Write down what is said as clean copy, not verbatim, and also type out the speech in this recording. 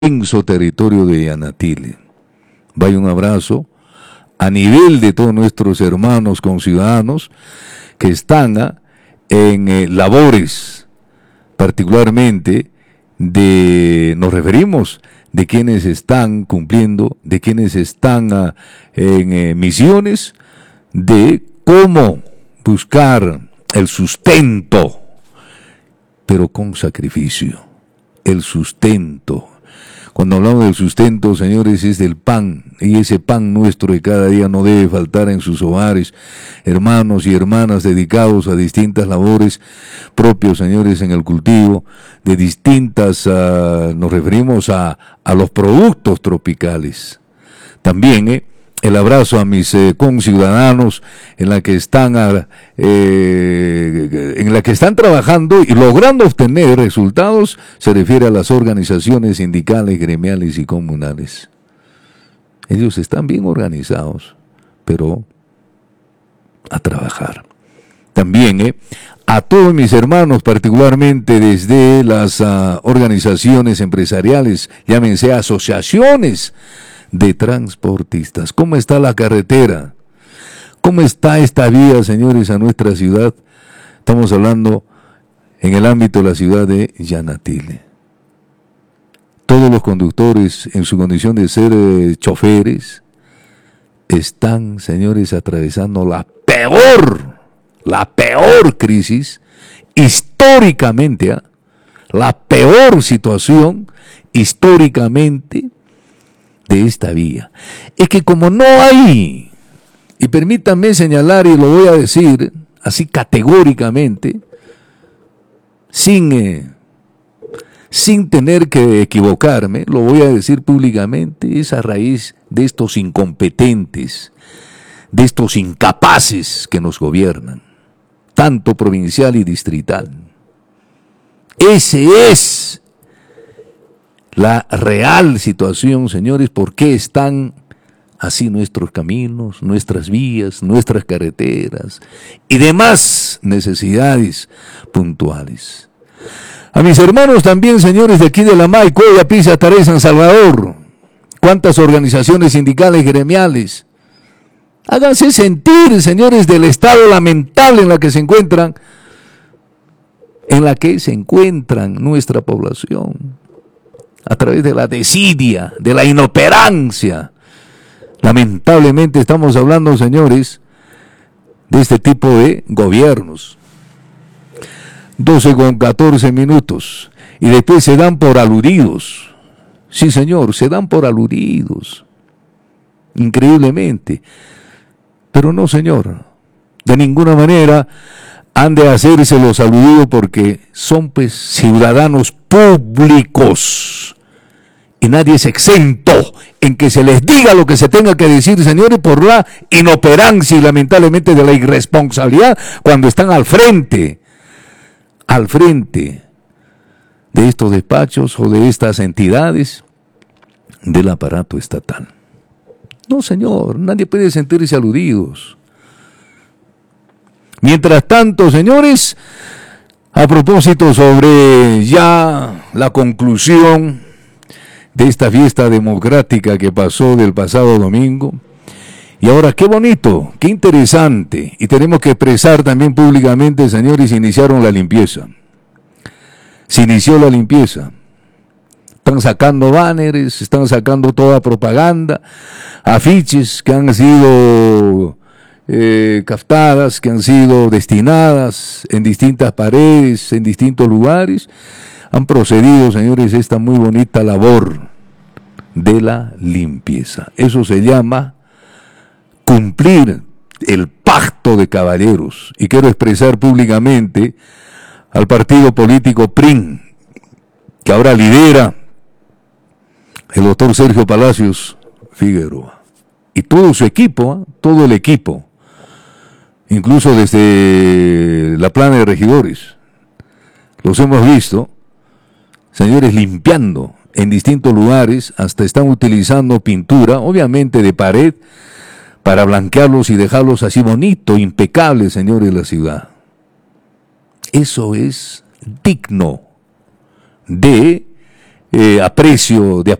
inmenso territorio de Yanatile. Vaya un abrazo a nivel de todos nuestros hermanos conciudadanos que están en labores, particularmente nos referimos de quienes están cumpliendo, de quienes están en misiones, de cómo buscar el sustento, pero con sacrificio, el sustento. Cuando hablamos del sustento, señores, es del pan, y ese pan nuestro de cada día no debe faltar en sus hogares, hermanos y hermanas dedicados a distintas labores propios, señores, en el cultivo de distintas, nos referimos a los productos tropicales. También, el abrazo a mis conciudadanos en la que están trabajando y logrando obtener resultados, se refiere a las organizaciones sindicales, gremiales y comunales. Ellos están bien organizados, pero a trabajar. También a todos mis hermanos, particularmente desde las organizaciones empresariales, llámense asociaciones de transportistas. ¿Cómo está la carretera? ¿Cómo está esta vía, señores, a nuestra ciudad? Estamos hablando en el ámbito de la ciudad de Yanatile. Todos los conductores, en su condición de ser choferes, están, señores, atravesando la peor crisis históricamente, la peor situación históricamente de esta vía. Es que como no hay, y permítanme señalar, y lo voy a decir así categóricamente, sin tener que equivocarme, lo voy a decir públicamente, es a raíz de estos incompetentes, de estos incapaces que nos gobiernan, tanto provincial y distrital. Ese es la real situación, señores. ¿Por qué están así nuestros caminos, nuestras vías, nuestras carreteras y demás necesidades puntuales? A mis hermanos también, señores, de aquí de La May, Coya, Pisa, Taré, San Salvador, cuántas organizaciones sindicales, gremiales, háganse sentir, señores, del estado lamentable en la que se encuentran nuestra población, a través de la desidia, de la inoperancia. Lamentablemente estamos hablando, señores, de este tipo de gobiernos. 12:14, y después se dan por aludidos. Sí, señor, se dan por aludidos, increíblemente. Pero no, señor, de ninguna manera han de hacerse los aludidos, porque son pues ciudadanos públicos y nadie es exento en que se les diga lo que se tenga que decir, señores, por la inoperancia y lamentablemente de la irresponsabilidad cuando están al frente de estos despachos o de estas entidades del aparato estatal. No, señor, nadie puede sentirse aludidos. Mientras tanto, señores, a propósito sobre ya la conclusión de esta fiesta democrática que pasó del pasado domingo, y ahora qué bonito, qué interesante, y tenemos que expresar también públicamente, señores, iniciaron la limpieza. Se inició la limpieza. Están sacando banners, están sacando toda propaganda, afiches que han sido captadas, que han sido destinadas en distintas paredes, en distintos lugares. Han procedido, señores, esta muy bonita labor de la limpieza. Eso se llama cumplir el pacto de caballeros. Y quiero expresar públicamente al partido político PRIN, que ahora lidera el doctor Sergio Palacios Figueroa, y todo su equipo, todo el equipo, incluso desde la plana de regidores, los hemos visto, señores, limpiando en distintos lugares, hasta están utilizando pintura, obviamente de pared, para blanquearlos y dejarlos así bonito, impecables, señores, de la ciudad. Eso es digno de aprecio, de